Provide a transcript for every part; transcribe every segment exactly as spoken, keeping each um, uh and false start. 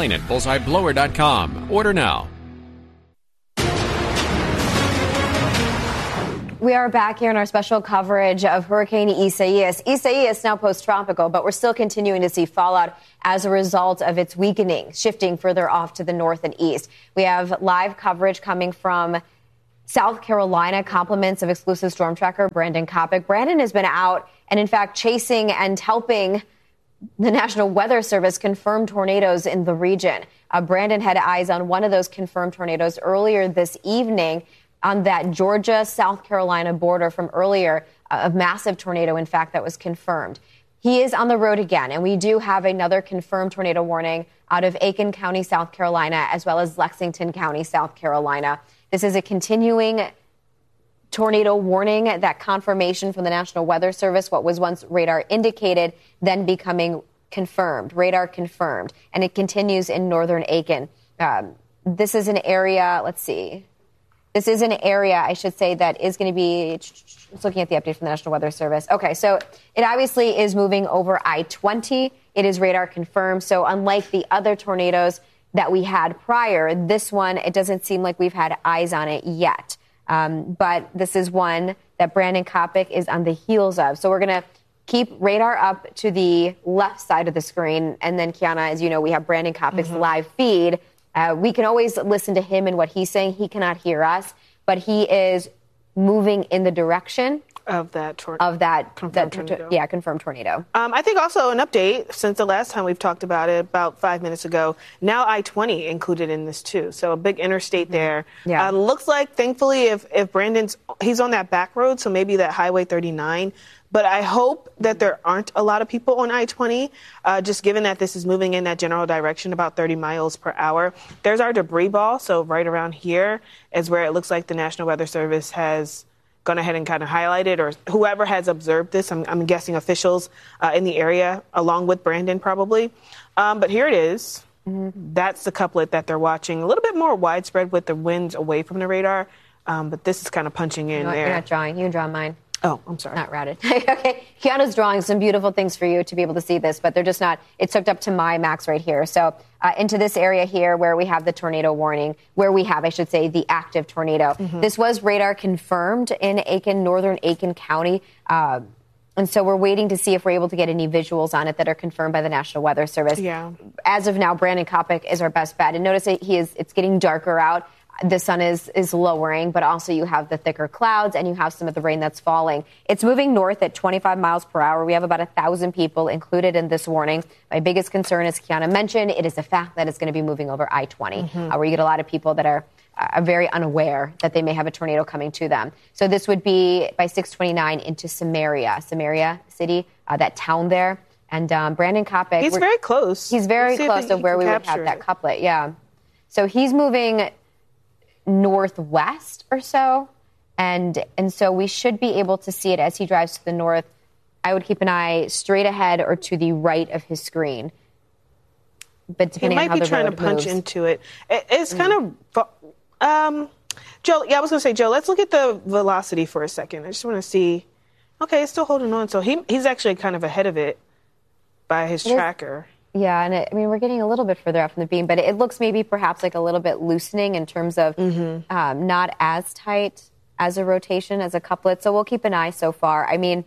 online at bullseye blower dot com. Order now. We are back here in our special coverage of Hurricane Isaias. Isaias now post-tropical, but we're still continuing to see fallout as a result of its weakening, shifting further off to the north and east. We have live coverage coming from South Carolina, compliments of exclusive storm tracker Brandon Kopic. Brandon has been out and, in fact, chasing and helping the National Weather Service confirm tornadoes in the region. Uh, Brandon had eyes on one of those confirmed tornadoes earlier this evening on that Georgia-South Carolina border from earlier, uh, a massive tornado, in fact, that was confirmed. He is on the road again, and we do have another confirmed tornado warning out of Aiken County, South Carolina, as well as Lexington County, South Carolina. This is a continuing tornado warning, that confirmation from the National Weather Service, what was once radar indicated, then becoming confirmed, radar confirmed, and it continues in northern Aiken. Um, this is an area, let's see, This is an area, I should say, that is going to be, just looking at the update from the National Weather Service. Okay, so it obviously is moving over I twenty. It is radar confirmed. So unlike the other tornadoes that we had prior, this one, it doesn't seem like we've had eyes on it yet. Um, but this is one that Brandon Kopic is on the heels of. So we're going to keep radar up to the left side of the screen. And then, Kiana, as you know, we have Brandon Kopic's mm-hmm. live feed. Uh, we can always listen to him and what he's saying. He cannot hear us, but he is moving in the direction of that tor- of that, confirmed that tornado. yeah, confirmed tornado. Um, I think also an update since the last time we've talked about it, about five minutes ago. Now I twenty included in this too, so a big interstate mm-hmm. there. Yeah, uh, looks like thankfully if if Brandon's he's on that back road, so maybe that Highway thirty-nine. But I hope that there aren't a lot of people on I twenty, uh, just given that this is moving in that general direction, about thirty miles per hour. There's our debris ball, so right around here is where it looks like the National Weather Service has gone ahead and kind of highlighted, or whoever has observed this, I'm, I'm guessing officials uh, in the area, along with Brandon probably. Um, but here it is. Mm-hmm. That's the couplet that they're watching. A little bit more widespread with the winds away from the radar, um, but this is kind of punching in no, there. You're not drawing. You can draw mine. Oh, I'm sorry. Not routed. Okay. Kiana's drawing some beautiful things for you to be able to see this, but they're just not, it's hooked up to my max right here. So uh, into this area here where we have the tornado warning, where we have, I should say, the active tornado. Mm-hmm. This was radar confirmed in Aiken, northern Aiken County. Uh, and so we're waiting to see if we're able to get any visuals on it that are confirmed by the National Weather Service. Yeah. As of now, Brandon Kopic is our best bet. And notice that he is, it's getting darker out. The sun is, is lowering, but also you have the thicker clouds and you have some of the rain that's falling. It's moving north at twenty-five miles per hour. We have about one thousand people included in this warning. My biggest concern, as Kiana mentioned, it is the fact that it's going to be moving over I twenty, mm-hmm. uh, where you get a lot of people that are, uh, are very unaware that they may have a tornado coming to them. So this would be by six twenty-nine into Samaria, Samaria City, uh, that town there. And um, Brandon Kopic. He's very close. He's very close to where we would have that couplet, yeah. So he's moving northwest or so, and and so we should be able to see it as he drives to the north. I would keep an eye straight ahead or to the right of his screen. But depending he might on how be the trying road to punch moves. into it. it it's kind mm. of um, Joe. Yeah, I was going to say, Joe. Let's look at the velocity for a second. I just want to see. Okay, it's still holding on. So he he's actually kind of ahead of it by his it tracker. Is- Yeah, and it, I mean, we're getting a little bit further out from the beam, but it, it looks maybe perhaps like a little bit loosening in terms of mm-hmm. um, not as tight as a rotation, as a couplet. So we'll keep an eye so far. I mean,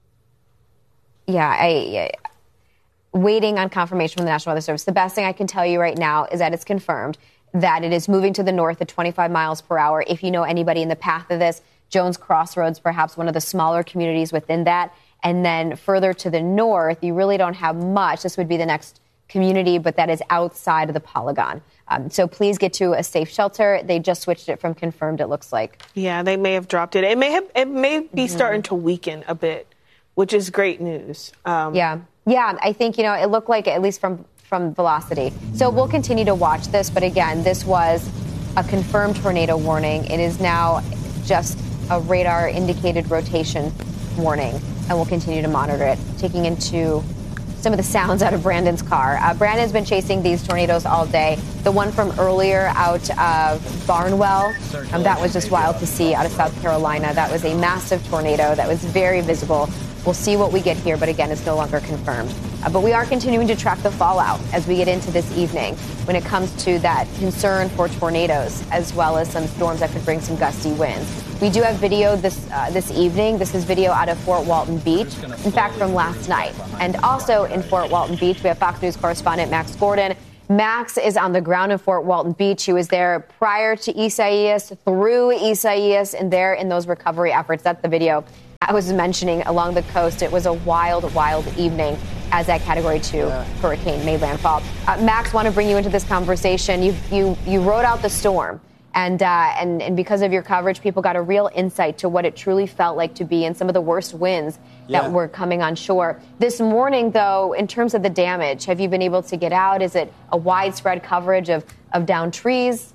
yeah, I, I waiting on confirmation from the National Weather Service. The best thing I can tell you right now is that it's confirmed that it is moving to the north at twenty-five miles per hour. If you know anybody in the path of this, Jones Crossroads, perhaps one of the smaller communities within that. And then further to the north, you really don't have much. This would be the next community, but that is outside of the polygon. Um, so please get to a safe shelter. They just switched it from confirmed, it looks like. Yeah, they may have dropped it. It may have. It may be mm-hmm. starting to weaken a bit, which is great news. Um, yeah. Yeah, I think, you know, it looked like, at least from, from velocity. So we'll continue to watch this. But again, this was a confirmed tornado warning. It is now just a radar indicated rotation warning, and we'll continue to monitor it. Taking into some of the sounds out of Brandon's car. Uh, Brandon's been chasing these tornadoes all day. The one from earlier out of Barnwell, um, that was just wild to see out of South Carolina. That was a massive tornado that was very visible. We'll see what we get here, but again, it's no longer confirmed. Uh, but we are continuing to track the fallout as we get into this evening when it comes to that concern for tornadoes, as well as some storms that could bring some gusty winds. We do have video this uh, this evening. This is video out of Fort Walton Beach, in fact, from last night. And also in Fort Walton Beach, we have Fox News correspondent Max Gordon. Max is on the ground in Fort Walton Beach. He was there prior to Isaias, through Isaias, and there in those recovery efforts. That's the video I was mentioning along the coast. It was a wild, wild evening as that Category two yeah. hurricane made landfall. Uh, Max, want to bring you into this conversation. You you you rode out the storm, and uh, and and because of your coverage, people got a real insight to what it truly felt like to be in some of the worst winds yeah. that were coming on shore. This morning, though, in terms of the damage, have you been able to get out? Is it a widespread coverage of of downed trees?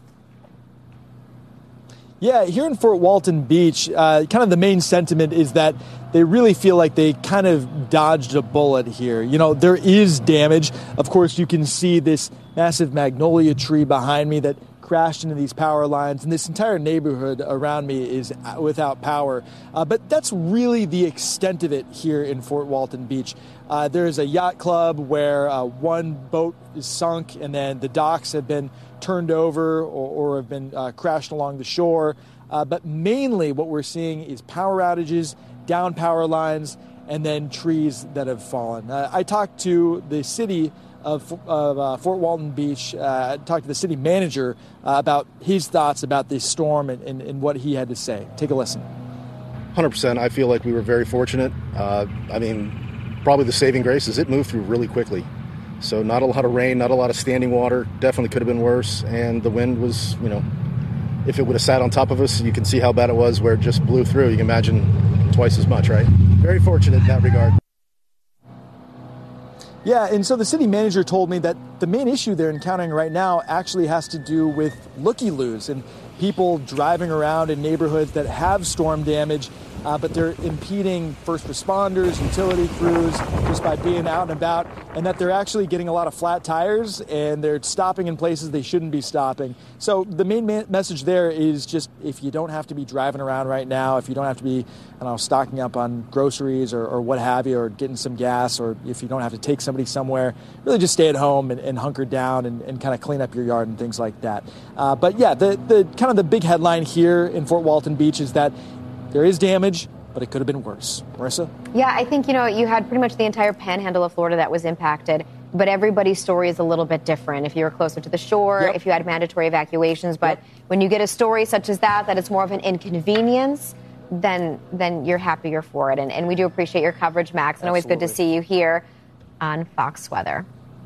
Yeah, here in Fort Walton Beach, uh, kind of the main sentiment is that they really feel like they kind of dodged a bullet here. You know, there is damage. Of course, you can see this massive magnolia tree behind me that crashed into these power lines, and this entire neighborhood around me is without power. Uh, but that's really the extent of it here in Fort Walton Beach. Uh, there is a yacht club where uh, one boat is sunk, and then the docks have been turned over or, or have been uh, crashed along the shore. Uh, but mainly what we're seeing is power outages, down power lines, and then trees that have fallen. Uh, I talked to the city of, of uh, Fort Walton Beach, uh, talked to the city manager uh, about his thoughts about this storm and, and, and what he had to say. Take a listen. one hundred percent. I feel like we were very fortunate. Uh, I mean, probably the saving grace is it moved through really quickly. So not a lot of rain, not a lot of standing water. Definitely could have been worse. And the wind was, you know, if it would have sat on top of us, you can see how bad it was where it just blew through. You can imagine twice as much, right? Very fortunate in that regard. Yeah, and so the city manager told me that the main issue they're encountering right now actually has to do with looky-loos and people driving around in neighborhoods that have storm damage, uh, but they're impeding first responders, utility crews, just by being out and about, and that they're actually getting a lot of flat tires and they're stopping in places they shouldn't be stopping. So the main ma- message there is just if you don't have to be driving around right now, if you don't have to be, I don't know, stocking up on groceries or, or what have you, or getting some gas, or if you don't have to take somebody somewhere, really just stay at home and, and hunker down and, and kind of clean up your yard and things like that. Uh, but yeah, the, the kind of the big headline here in Fort Walton Beach is that there is damage, but it could have been worse. Marissa? Yeah, I think, you know, you had pretty much the entire panhandle of Florida that was impacted, but everybody's story is a little bit different. If you were closer to the shore, yep. if you had mandatory evacuations, but yep. when you get a story such as that, that it's more of an inconvenience, then then you're happier for it. And, and we do appreciate your coverage, Max, and Absolutely. Always good to see you here on Fox Weather.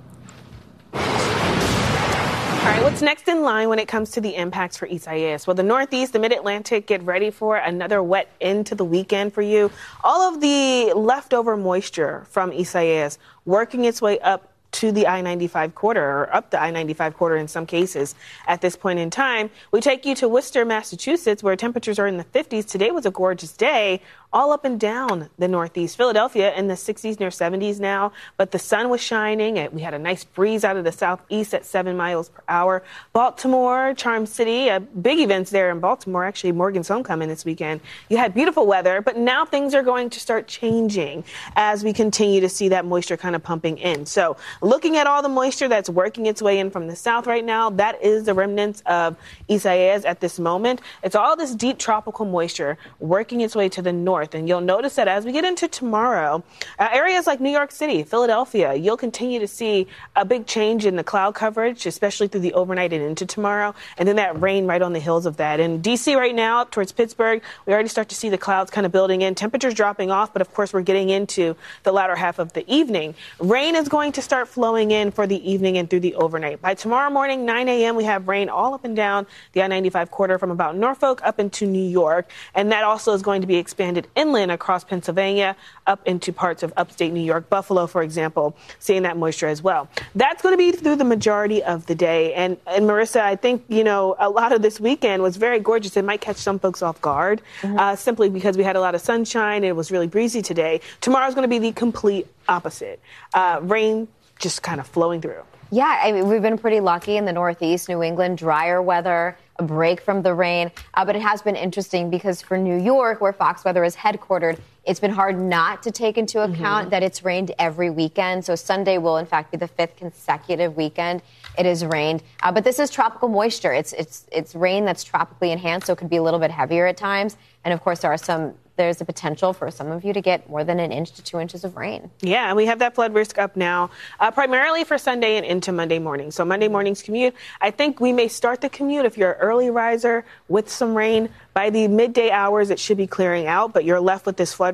All right, what's next in line when it comes to the impacts for Isaias? Well, the Northeast, the Mid-Atlantic, get ready for another wet end to the weekend for you. All of the leftover moisture from Isaias working its way up to the I ninety-five corridor, or up the I ninety-five corridor in some cases at this point in time. We take you to Worcester, Massachusetts, where temperatures are in the fifties. Today was a gorgeous day, all up and down the Northeast. Philadelphia in the sixties, near seventies now, but the sun was shining. We had a nice breeze out of the southeast at seven miles per hour. Baltimore, Charm City, uh, big events there in Baltimore. Actually, Morgan's homecoming this weekend. You had beautiful weather, but now things are going to start changing as we continue to see that moisture kind of pumping in. So looking at all the moisture that's working its way in from the south right now, that is the remnants of Isaias at this moment. It's all this deep tropical moisture working its way to the north. And you'll notice that as we get into tomorrow, uh, areas like New York City, Philadelphia, you'll continue to see a big change in the cloud coverage, especially through the overnight and into tomorrow. And then that rain right on the hills of that. In D C right now, up towards Pittsburgh, we already start to see the clouds kind of building in. Temperatures dropping off, but of course we're getting into the latter half of the evening. Rain is going to start flowing in for the evening and through the overnight. By tomorrow morning, nine a.m., we have rain all up and down the I ninety-five corridor from about Norfolk up into New York. And that also is going to be expanded inland across Pennsylvania, up into parts of upstate New York, Buffalo, for example, seeing that moisture as well. That's going to be through the majority of the day. And, and Marissa, I think, you know, a lot of this weekend was very gorgeous. It might catch some folks off guard, mm-hmm. uh, simply because we had a lot of sunshine and it was really breezy today. Tomorrow's going to be the complete opposite. Uh, rain just kind of flowing through. Yeah, I mean, we've been pretty lucky in the Northeast, New England, drier weather, a break from the rain. Uh, but it has been interesting because for New York, where Fox Weather is headquartered, It's been hard not to take into account mm-hmm. that it's rained every weekend. So Sunday will, in fact, be the fifth consecutive weekend it has rained. Uh, but this is tropical moisture. It's it's it's rain that's tropically enhanced, so it could be a little bit heavier at times. And, of course, there are some there's a potential for some of you to get more than an inch to two inches of rain. Yeah, and we have that flood risk up now, uh, primarily for Sunday and into Monday morning. So Monday morning's commute, I think we may start the commute if you're an early riser with some rain. By the midday hours, it should be clearing out, but you're left with this flood